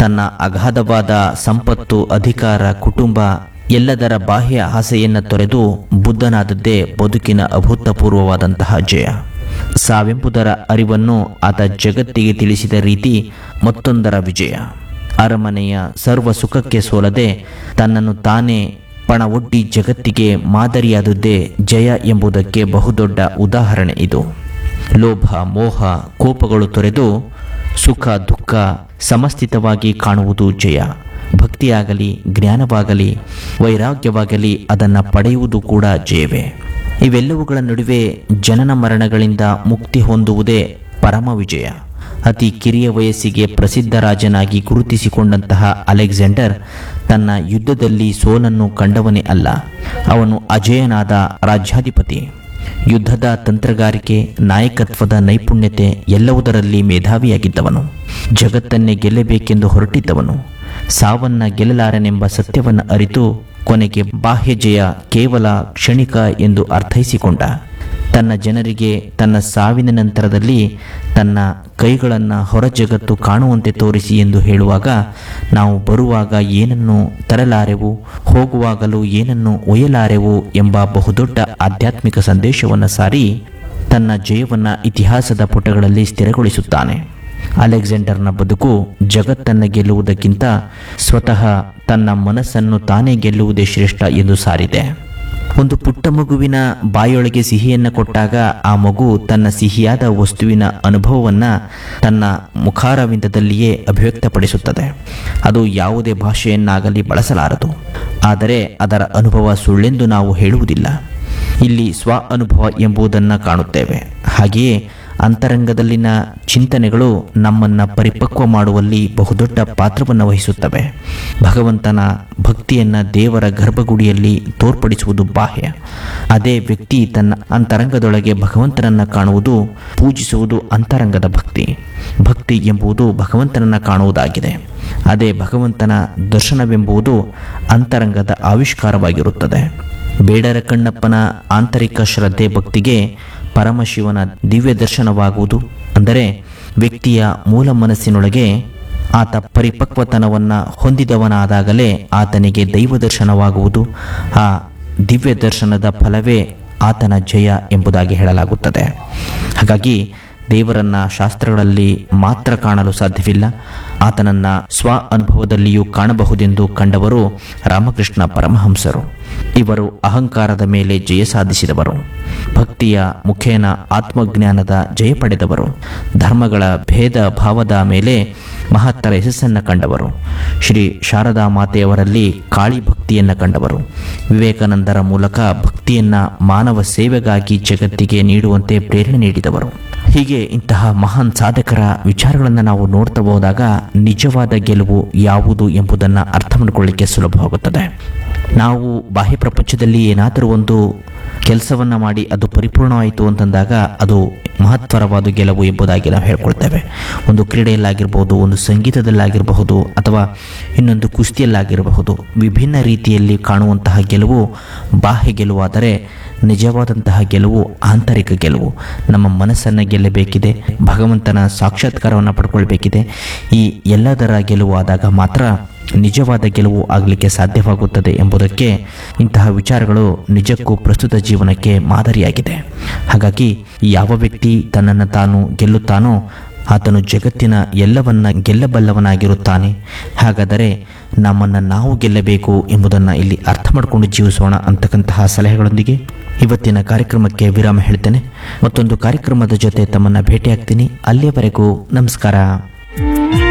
ತನ್ನ ಅಗಾಧವಾದ ಸಂಪತ್ತು, ಅಧಿಕಾರ, ಕುಟುಂಬ ಎಲ್ಲದರ ಬಾಹ್ಯ ಆಸೆಯನ್ನು ತೊರೆದು ಬುದ್ಧನಾದದ್ದೇ ಬದುಕಿನ ಅಭೂತಪೂರ್ವವಾದಂತಹ ಜಯ. ಸಾವೆಂಬುದರ ಅರಿವನ್ನು ಆತ ಜಗತ್ತಿಗೆ ತಿಳಿಸಿದ ರೀತಿ ಮತ್ತೊಂದರ ವಿಜಯ. ಅರಮನೆಯ ಸರ್ವ ಸುಖಕ್ಕೆ ಸೋಲದೆ ತನ್ನನ್ನು ತಾನೇ ಪಣ ಒಡ್ಡಿ ಜಗತ್ತಿಗೆ ಮಾದರಿಯಾದದ್ದೇ ಜಯ ಎಂಬುದಕ್ಕೆ ಬಹುದೊಡ್ಡ ಉದಾಹರಣೆ ಇದು. ಲೋಭ, ಮೋಹ, ಕೋಪಗಳು ತೊರೆದು ಸುಖ ದುಃಖ ಸಮಸ್ಥಿತವಾಗಿ ಕಾಣುವುದು ಜಯ. ಭಕ್ತಿಯಾಗಲಿ, ಜ್ಞಾನವಾಗಲಿ, ವೈರಾಗ್ಯವಾಗಲಿ ಅದನ್ನು ಪಡೆಯುವುದು ಕೂಡ ಜಯವೇ. ಇವೆಲ್ಲವುಗಳ ನಡುವೆ ಜನನ ಮರಣಗಳಿಂದ ಮುಕ್ತಿ ಹೊಂದುವುದೇ ಪರಮ ವಿಜಯ. ಅತಿ ಕಿರಿಯ ವಯಸ್ಸಿಗೆ ಪ್ರಸಿದ್ಧ ರಾಜನಾಗಿ ಗುರುತಿಸಿಕೊಂಡಂತಹ ಅಲೆಕ್ಸಾಂಡರ್ ತನ್ನ ಯುದ್ಧದಲ್ಲಿ ಸೋಲನ್ನು ಕಂಡವನೇ ಅಲ್ಲ, ಅವನು ಅಜೇಯನಾದ ರಾಜ್ಯಾಧಿಪತಿ. ಯುದ್ಧದ ತಂತ್ರಗಾರಿಕೆ, ನಾಯಕತ್ವದ ನೈಪುಣ್ಯತೆ ಎಲ್ಲವುದರಲ್ಲಿ ಮೇಧಾವಿಯಾಗಿದ್ದವನು. ಜಗತ್ತನ್ನೇ ಗೆಲ್ಲಬೇಕೆಂದು ಹೊರಟಿದ್ದವನು. ಸಾವನ್ನ ಗೆಲ್ಲಲಾರನೆಂಬ ಸತ್ಯವನ್ನು ಅರಿತು ಕೊನೆಗೆ ಬಾಹ್ಯ ಜಯ ಕೇವಲ ಕ್ಷಣಿಕ ಎಂದು ಅರ್ಥೈಸಿಕೊಂಡ. ತನ್ನ ಜನರಿಗೆ ತನ್ನ ಸಾವಿನ ನಂತರದಲ್ಲಿ ತನ್ನ ಕೈಗಳನ್ನು ಹೊರ ಜಗತ್ತು ಕಾಣುವಂತೆ ತೋರಿಸಿ ಎಂದು ಹೇಳುವಾಗ, ನಾವು ಬರುವಾಗ ಏನನ್ನು ತರಲಾರೆವು, ಹೋಗುವಾಗಲೂ ಏನನ್ನು ಒಯ್ಯಲಾರೆವು ಎಂಬ ಬಹುದೊಡ್ಡ ಆಧ್ಯಾತ್ಮಿಕ ಸಂದೇಶವನ್ನು ಸಾರಿ ತನ್ನ ಜಯವನ್ನು ಇತಿಹಾಸದ ಪುಟಗಳಲ್ಲಿ ಸ್ಥಿರಗೊಳಿಸುತ್ತಾನೆ. ಅಲೆಕ್ಸಾಂಡರ್ನ ಬದುಕು ಜಗತ್ತನ್ನು ಗೆಲ್ಲುವುದಕ್ಕಿಂತ ಸ್ವತಃ ತನ್ನ ಮನಸ್ಸನ್ನು ತಾನೇ ಗೆಲ್ಲುವುದೇ ಶ್ರೇಷ್ಠ ಎಂದು ಸಾರಿದೆ. ಒಂದು ಪುಟ್ಟ ಮಗುವಿನ ಬಾಯೊಳಗೆ ಸಿಹಿಯನ್ನು ಕೊಟ್ಟಾಗ ಆ ಮಗು ತನ್ನ ಸಿಹಿಯಾದ ವಸ್ತುವಿನ ಅನುಭವವನ್ನು ತನ್ನ ಮುಖಾರವಿಂದದಲ್ಲಿಯೇ ಅಭಿವ್ಯಕ್ತಪಡಿಸುತ್ತದೆ. ಅದು ಯಾವುದೇ ಭಾಷೆಯನ್ನಾಗಲಿ ಬಳಸಲಾರದು. ಆದರೆ ಅದರ ಅನುಭವ ಸುಳ್ಳೆಂದು ನಾವು ಹೇಳುವುದಿಲ್ಲ. ಇಲ್ಲಿ ಸ್ವ ಅನುಭವ ಎಂಬುದನ್ನು ಕಾಣುತ್ತೇವೆ. ಹಾಗೆಯೇ ಅಂತರಂಗದಲ್ಲಿನ ಚಿಂತನೆಗಳು ನಮ್ಮನ್ನು ಪರಿಪಕ್ವ ಮಾಡುವಲ್ಲಿ ಬಹುದೊಡ್ಡ ಪಾತ್ರವನ್ನು ವಹಿಸುತ್ತವೆ. ಭಗವಂತನ ಭಕ್ತಿಯನ್ನು ದೇವರ ಗರ್ಭಗುಡಿಯಲ್ಲಿ ತೋರ್ಪಡಿಸುವುದು ಬಾಹ್ಯ. ಅದೇ ವ್ಯಕ್ತಿ ತನ್ನ ಅಂತರಂಗದೊಳಗೆ ಭಗವಂತನನ್ನು ಕಾಣುವುದು, ಪೂಜಿಸುವುದು ಅಂತರಂಗದ ಭಕ್ತಿ. ಭಕ್ತಿ ಎಂಬುದು ಭಗವಂತನನ್ನು ಕಾಣುವುದಾಗಿದೆ. ಅದೇ ಭಗವಂತನ ದರ್ಶನವೆಂಬುದು ಅಂತರಂಗದ ಆವಿಷ್ಕಾರವಾಗಿರುತ್ತದೆ. ಬೇಡರ ಕಣ್ಣಪ್ಪನ ಆಂತರಿಕ ಶ್ರದ್ಧೆ ಭಕ್ತಿಗೆ ಪರಮಶಿವನ ದಿವ್ಯ ದರ್ಶನವಾಗುವುದು. ಅಂದರೆ ವ್ಯಕ್ತಿಯ ಮೂಲ ಮನಸ್ಸಿನೊಳಗೆ ಆತ ಪರಿಪಕ್ವತನವನ್ನು ಹೊಂದಿದವನಾದಾಗಲೇ ಆತನಿಗೆ ದೈವ ದರ್ಶನವಾಗುವುದು. ಆ ದಿವ್ಯ ದರ್ಶನದ ಫಲವೇ ಆತನ ಜಯ ಎಂಬುದಾಗಿ ಹೇಳಲಾಗುತ್ತದೆ. ಹಾಗಾಗಿ ದೇವರನ್ನು ಶಾಸ್ತ್ರಗಳಲ್ಲಿ ಮಾತ್ರ ಕಾಣಲು ಸಾಧ್ಯವಿಲ್ಲ, ಆತನನ್ನು ಸ್ವ ಅನುಭವದಲ್ಲಿಯೂ ಕಾಣಬಹುದೆಂದು ಕಂಡವರು ರಾಮಕೃಷ್ಣ ಪರಮಹಂಸರು. ಇವರು ಅಹಂಕಾರದ ಮೇಲೆ ಜಯ ಸಾಧಿಸಿದವರು. ಭಕ್ತಿಯ ಮುಖೇನ ಆತ್ಮಜ್ಞಾನದ ಜಯ ಪಡೆದವರು. ಧರ್ಮಗಳ ಭೇದ ಭಾವದ ಮೇಲೆ ಮಹತ್ತರ ಯಶಸ್ಸನ್ನು ಕಂಡವರು. ಶ್ರೀ ಶಾರದಾ ಮಾತೆಯವರಲ್ಲಿ ಕಾಳಿ ಭಕ್ತಿಯನ್ನು ಕಂಡವರು. ವಿವೇಕಾನಂದರ ಮೂಲಕ ಭಕ್ತಿಯನ್ನು ಮಾನವ ಸೇವೆಗಾಗಿ ಜಗತ್ತಿಗೆ ನೀಡುವಂತೆ ಪ್ರೇರಣೆ ನೀಡಿದವರು. ಹೀಗೆ ಇಂತಹ ಮಹಾನ್ ಸಾಧಕರ ವಿಚಾರಗಳನ್ನು ನಾವು ನೋಡ್ತಾ ಹೋದಾಗ ನಿಜವಾದ ಗೆಲುವು ಯಾವುದು ಎಂಬುದನ್ನು ಅರ್ಥ ಮಾಡಿಕೊಳ್ಳಿಕ್ಕೆ ಸುಲಭವಾಗುತ್ತದೆ. ನಾವು ಬಾಹ್ಯ ಪ್ರಪಂಚದಲ್ಲಿ ಏನಾದರೂ ಒಂದು ಕೆಲಸವನ್ನು ಮಾಡಿ ಅದು ಪರಿಪೂರ್ಣವಾಯಿತು ಅಂತಂದಾಗ ಅದು ಮಹತ್ತರವಾದ ಗೆಲುವು ಎಂಬುದಾಗಿ ನಾವು ಹೇಳ್ಕೊಳ್ತೇವೆ. ಒಂದು ಕ್ರೀಡೆಯಲ್ಲಾಗಿರಬಹುದು, ಒಂದು ಸಂಗೀತದಲ್ಲಾಗಿರಬಹುದು, ಅಥವಾ ಇನ್ನೊಂದು ಕುಸ್ತಿಯಲ್ಲಾಗಿರಬಹುದು. ವಿಭಿನ್ನ ರೀತಿಯಲ್ಲಿ ಕಾಣುವಂತಹ ಗೆಲುವು ಬಾಹ್ಯ ಗೆಲುವಾದರೆ ನಿಜವಾದಂತಹ ಗೆಲುವು ಆಂತರಿಕ ಗೆಲುವು. ನಮ್ಮ ಮನಸ್ಸನ್ನು ಗೆಲ್ಲಬೇಕಿದೆ, ಭಗವಂತನ ಸಾಕ್ಷಾತ್ಕಾರವನ್ನು ಪಡ್ಕೊಳ್ಬೇಕಿದೆ. ಈ ಎಲ್ಲದರ ಗೆಲುವಾದಾಗ ಮಾತ್ರ ನಿಜವಾದ ಗೆಲುವು ಆಗಲಿಕ್ಕೆ ಸಾಧ್ಯವಾಗುತ್ತದೆ ಎಂಬುದಕ್ಕೆ ಇಂತಹ ವಿಚಾರಗಳು ನಿಜಕ್ಕೂ ಪ್ರಸ್ತುತ ಜೀವನಕ್ಕೆ ಮಾದರಿಯಾಗಿದೆ. ಹಾಗಾಗಿ ಯಾವ ವ್ಯಕ್ತಿ ತನ್ನನ್ನು ತಾನು ಗೆಲ್ಲುತ್ತಾನೋ ಆತನು ಜಗತ್ತಿನ ಎಲ್ಲವನ್ನ ಗೆಲ್ಲಬಲ್ಲವನಾಗಿರುತ್ತಾನೆ. ಹಾಗಾದರೆ ನಮ್ಮನ್ನು ನಾವು ಗೆಲ್ಲಬೇಕು ಎಂಬುದನ್ನು ಇಲ್ಲಿ ಅರ್ಥ ಮಾಡಿಕೊಂಡು ಜೀವಿಸೋಣ ಅಂತಕ್ಕಂತಹ ಸಲಹೆಗಳೊಂದಿಗೆ ಇವತ್ತಿನ ಕಾರ್ಯಕ್ರಮಕ್ಕೆ ವಿರಾಮ ಹೇಳ್ತೇನೆ. ಮತ್ತೊಂದು ಕಾರ್ಯಕ್ರಮದ ಜೊತೆ ತಮ್ಮನ್ನು ಭೇಟಿಯಾಗ್ತೀನಿ. ಅಲ್ಲಿಯವರೆಗೂ ನಮಸ್ಕಾರ.